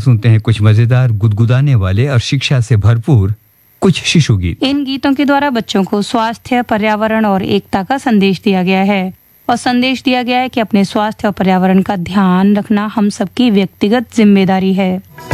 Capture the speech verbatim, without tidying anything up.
सुनते हैं कुछ मजेदार, गुदगुदाने वाले और शिक्षा से भरपूर कुछ शिशु गीत। इन गीतों के द्वारा बच्चों को स्वास्थ्य, पर्यावरण और एकता का संदेश दिया गया है और संदेश दिया गया है कि अपने स्वास्थ्य और पर्यावरण का ध्यान रखना हम सबकी व्यक्तिगत जिम्मेदारी है।